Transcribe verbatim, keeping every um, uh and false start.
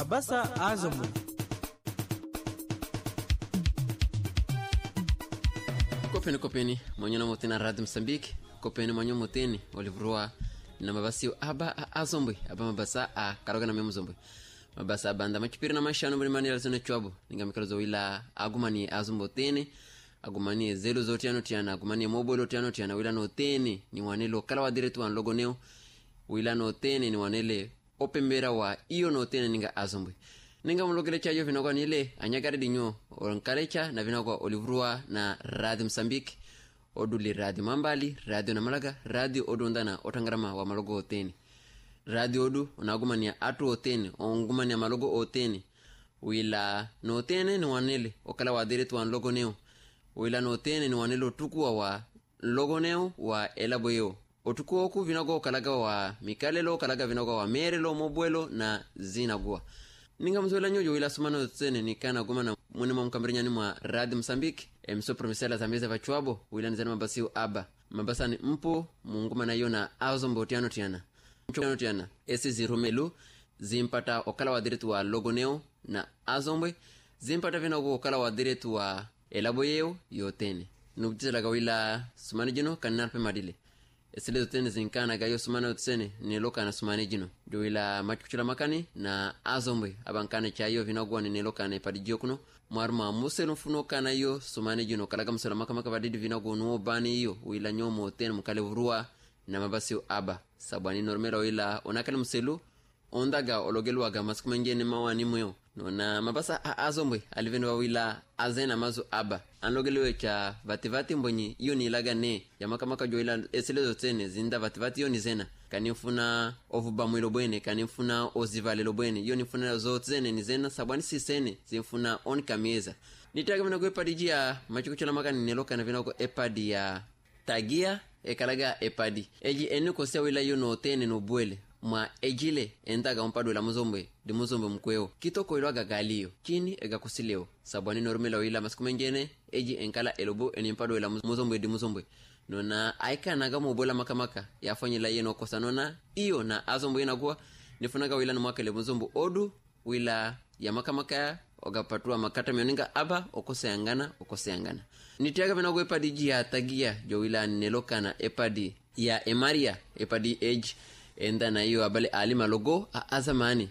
Mabasa Azamwe. Kopeni kopeni mwanyo motena Radio Msambiki, kopeni mwanyo moteni olivrua na mabasi aba Azamwe, aba mabasa a karoga na memuzombe. Mabasa abanda machipiri na mashano mbele mani lazone chwabo. Ningamikalozo wila agumani Azamwe tene, agumani zero zotiano tiana, agumani mobolo tiano tiana, wila no tene ni wanelo kala wadiretu wan logo neo, wila no tene ni wanele opembera wa iyo no tene ninga Azamwe. Ninga mulogele chajo vinagwa nile anyagari dinyo orankalecha na vinagwa olivrua na Radio Msambiki, oduli radio mambali, radio na malaga, radio odu ndana otangrama wa malogo oteni. Radio odu onagumani ya atu oteni, ongumani ya malogo oteni. Wila no oteni ni wanele okala wadiretu wan logo neo. Wila no oteni ni wanele otukua wa logo neo wa elaboyo. Otukua oku vinagwa okalaga wa mikalelo, okalaga vinagwa wa merelo, mobuelo na zinagua. Ninga mzoela nyojo wila sumano tsene ni kana guma na mwene mwa mkambrinyani mwa Radio Msambiki. Mso promisela zambiza vachuabo wila nizana mabasiu aba. Mabasa ni mpo munguma na yona Azamwe tiano tiana. Mchono tiana esi zirumelu zimpata okala wadiretu wa logo neo na Azamwe. Zimpata vina okala wadiretu wa elaboyeo yotene. Nukutizela wila sumani jino kanarpe madile. Esile zotene zinkana gayo sumana tsene ni loka na sumane jino. Do ila machuchula makani na Azamwe abankane chayo vinagwa ni loka na padijio kuno. Mwarma muselu funo kana yo sumane jino kalaga musela makamaka badidi vinagwa nuo bani iyo wila nyomo tene mkale urua na mabasi aba. Sabwani normera wila onakale muselu ondaga ologelu aga masikumengene mawani mweo. No na mabasa Azamwe alivenu wila azena mazu aba. Anlogelewe cha vativati mbonyi iyo ni ilaga ne ya makamaka jo ila esile zotene zinda vativati iyo ni zena. Kanifuna ovuba mwilo bwene, kanifuna ozivale lo bwene. Iyo nifuna zotene ni zena sabwani sisene zinfuna on kamieza. Nitaga vina kwe padiji ya machikuchula maka ni neloka na vina kwe epadi ya tagia ekalaga epadi. Eji enu kosea wila iyo no tene no buele. Mwa ejile endaga mpado la muzombe di muzombe mkweo kitoko ilwaga galio chini ega kusileo sabwani normela wila masikumengene eji enkala elobo eni mpado la muzombe di muzombe nona aika naga mubola makamaka yafanyila yeno kosa nona iyo na Azamwe inagua nifunaga wila numwaka le muzombe odu wila ya makamaka oga patua makata mioninga aba okose yangana okose yangana nitiaga vina kwe epadi ya tagia jo wila neloka na epadi ya emaria epadi age enda na iyo abale alima logo a azamani